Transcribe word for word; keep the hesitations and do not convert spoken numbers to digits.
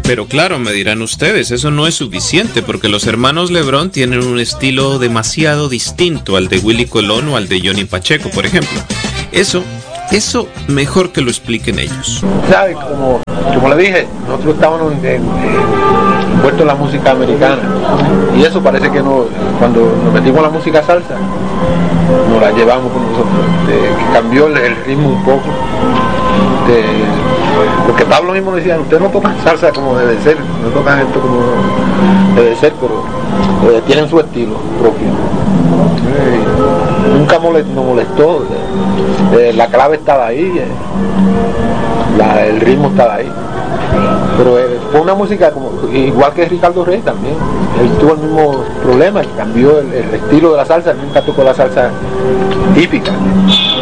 Pero claro, me dirán ustedes, eso no es suficiente porque los hermanos Lebrón tienen un estilo demasiado distinto al de Willy Colón o al de Johnny Pacheco, por ejemplo. Eso, eso mejor que lo expliquen ellos. ¿Sabes? Como, como le dije, nosotros estábamos en, en, envueltos en la música americana y eso parece que no, cuando nos metimos en la música salsa, nos la llevamos con nosotros, de, que cambió el, el ritmo un poco. De, porque Pablo mismo decía, ustedes no tocan salsa como debe ser, no tocan esto como debe ser, pero eh, tienen su estilo propio. Eh, nunca molest, nos molestó, eh, la clave estaba ahí, eh, la, el ritmo estaba ahí. Pero eh, fue una música como, igual que Ricardo Rey también, él tuvo el mismo problema, que cambió el, el estilo de la salsa, nunca tocó la salsa típica.